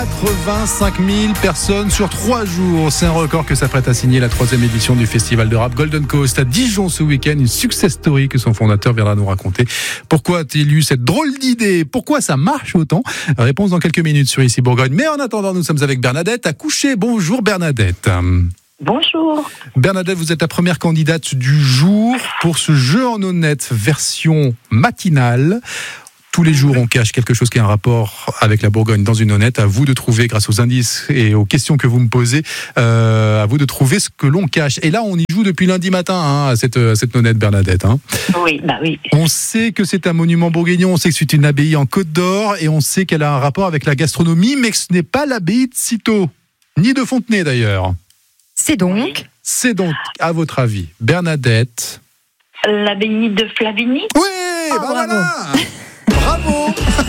85 000 personnes sur 3 jours. C'est un record que s'apprête à signer la 3e édition du festival de rap Golden Coast à Dijon ce week-end. Une success story que son fondateur viendra nous raconter. Pourquoi a-t-il eu cette drôle d'idée? Pourquoi ça marche autant? Réponse dans quelques minutes sur Ici Bourgogne. Mais en attendant, nous sommes avec Bernadette à Coucher. Bonjour Bernadette. Bonjour. Bernadette, vous êtes la première candidate du jour pour ce jeu en honnête version matinale. Tous les jours, on cache quelque chose qui a un rapport avec la Bourgogne dans une honnête. À vous de trouver, grâce aux indices et aux questions que vous me posez, à vous de trouver ce que l'on cache. Et là, on y joue depuis lundi matin à cette honnête, Bernadette. Oui, bah oui. On sait que c'est un monument bourguignon, on sait que c'est une abbaye en Côte d'Or, et on sait qu'elle a un rapport avec la gastronomie, mais que ce n'est pas l'abbaye de Cîteaux, ni de Fontenay d'ailleurs. C'est donc, à votre avis, Bernadette? L'abbaye de Flavigny. Oui, voilà. Bravo.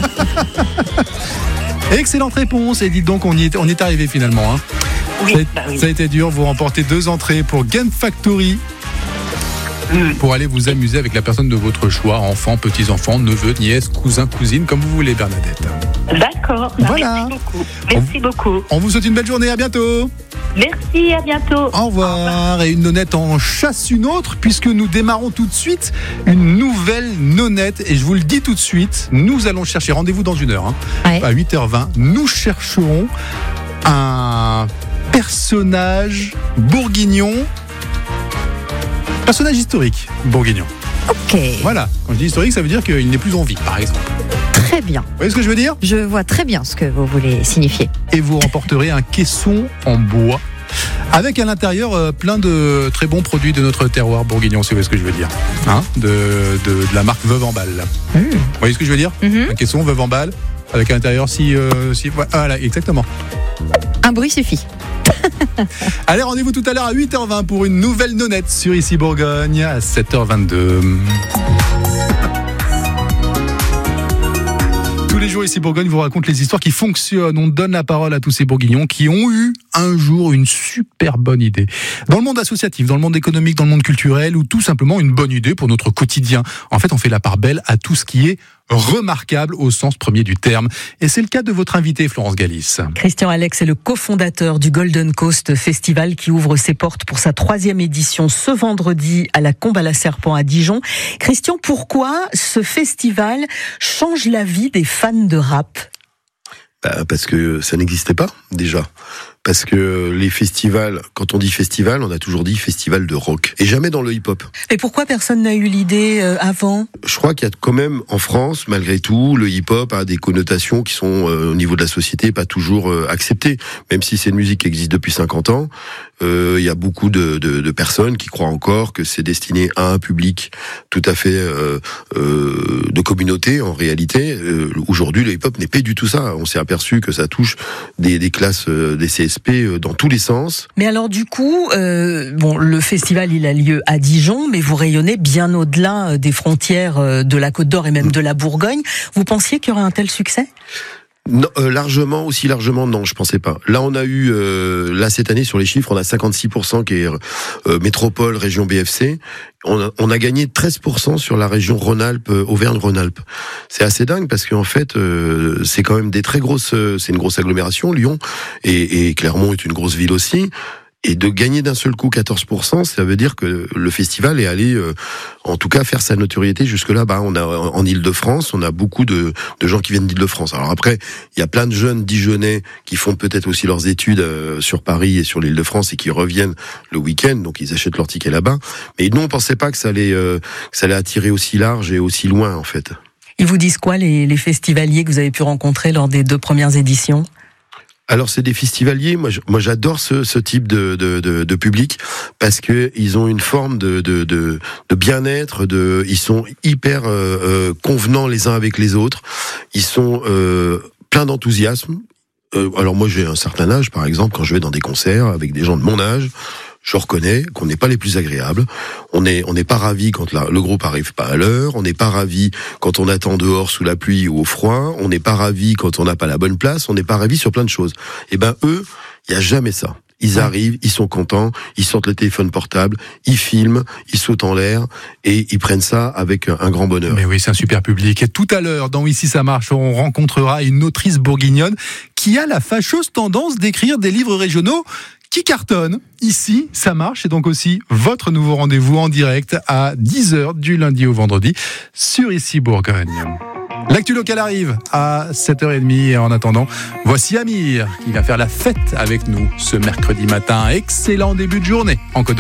Excellente réponse. Et dites donc, on y est arrivé finalement. Oui, Ça a été dur. Vous remportez 2 entrées pour Game Factory. Pour aller vous amuser avec la personne de votre choix, enfants, petits-enfants, neveux, nièces, cousins, cousines, comme vous voulez, Bernadette. D'accord. Voilà. Merci beaucoup. On vous souhaite une belle journée. À bientôt. Merci, à bientôt. Au revoir. Et une nonnette en chasse une autre, puisque nous démarrons tout de suite une nouvelle nonnette. Et je vous le dis tout de suite, nous allons chercher, rendez-vous dans 1 heure, Ouais. à 8h20, nous chercherons un personnage bourguignon, personnage historique bourguignon. ok, Voilà, quand je dis historique, ça veut dire qu'il n'est plus en vie, par exemple. très bien. Vous voyez ce que je veux dire? Je vois très bien ce que vous voulez signifier. Et vous remporterez un caisson en bois avec à l'intérieur plein de très bons produits de notre terroir bourguignon, si vous voyez ce que je veux dire, de la marque Veuve en Balle. Vous voyez ce que je veux dire? Un caisson Veuve en Balle avec à l'intérieur voilà, exactement. Un bruit suffit. Allez, rendez-vous tout à l'heure à 8h20 pour une nouvelle nonnette sur Ici Bourgogne à 7h22. Tous les jours, Ici Bourgogne vous raconte les histoires qui fonctionnent. On donne la parole à tous ces bourguignons qui ont eu un jour une super bonne idée. Dans le monde associatif, dans le monde économique, dans le monde culturel, ou tout simplement une bonne idée pour notre quotidien. En fait, on fait la part belle à tout ce qui est remarquable au sens premier du terme. Et c'est le cas de votre invité, Florence Galis. Christian Alex est le cofondateur du Golden Coast Festival qui ouvre ses portes pour sa 3e édition ce vendredi à la Combe à la Serpent à Dijon. Christian, pourquoi ce festival change la vie des fans de rap? Parce que ça n'existait pas, déjà. Parce que les festivals, quand on dit festival, on a toujours dit festival de rock. Et jamais dans le hip-hop. Et pourquoi personne n'a eu l'idée avant? Je crois qu'il y a quand même, en France, malgré tout, le hip-hop a des connotations qui sont, au niveau de la société, pas toujours acceptées. Même si c'est une musique qui existe depuis 50 ans, il y a beaucoup de personnes qui croient encore que c'est destiné à un public tout à fait de communauté, en réalité. Aujourd'hui, le hip-hop n'est pas du tout ça. On s'est aperçu que ça touche des classes, des CSP dans tous les sens. Mais alors du coup, le festival il a lieu à Dijon, mais vous rayonnez bien au-delà des frontières de la Côte d'Or et même de la Bourgogne. Vous pensiez qu'il y aurait un tel succès ? Non, aussi largement, non, je pensais pas. Là, on a eu, cette année, sur les chiffres, on a 56% qui est métropole, région BFC. On a gagné 13% sur la région Rhône-Alpes, Auvergne-Rhône-Alpes. C'est assez dingue parce qu'en fait, c'est quand même des très grosses, c'est une grosse agglomération, Lyon, et Clermont est une grosse ville aussi. Et de gagner d'un seul coup 14%, ça veut dire que le festival est allé, en tout cas, faire sa notoriété jusque-là. On a en Île-de-France, on a beaucoup de gens qui viennent d'Île-de-France. Alors après, il y a plein de jeunes Dijonnais qui font peut-être aussi leurs études sur Paris et sur l'Île-de-France et qui reviennent le week-end, donc ils achètent leur ticket là-bas. Mais nous, on pensait pas que ça allait attirer aussi large et aussi loin, en fait. Ils vous disent quoi, les festivaliers que vous avez pu rencontrer lors des 2 premières éditions ? Alors c'est des festivaliers, moi j'adore ce type de public parce que ils ont une forme de bien-être, ils sont hyper convenants les uns avec les autres, ils sont pleins d'enthousiasme. Alors moi j'ai un certain âge, par exemple, quand je vais dans des concerts avec des gens de mon âge, je reconnais qu'on n'est pas les plus agréables. On n'est pas ravis quand le groupe arrive pas à l'heure. On n'est pas ravis quand on attend dehors sous la pluie ou au froid. On n'est pas ravis quand on n'a pas la bonne place. On n'est pas ravis sur plein de choses. Et eux, il y a jamais ça. Ils arrivent, ils sont contents, ils sortent le téléphone portable, ils filment, ils sautent en l'air et ils prennent ça avec un grand bonheur. Mais oui, c'est un super public. Et tout à l'heure, dans Ici ça marche, on rencontrera une autrice bourguignonne qui a la fâcheuse tendance d'écrire des livres régionaux qui cartonnent. Ici, ça marche. C'est donc aussi votre nouveau rendez-vous en direct à 10h du lundi au vendredi sur Ici Bourgogne. L'actu locale arrive à 7h30 et en attendant, voici Amir qui va faire la fête avec nous ce mercredi matin. Excellent début de journée en Côte d'Or.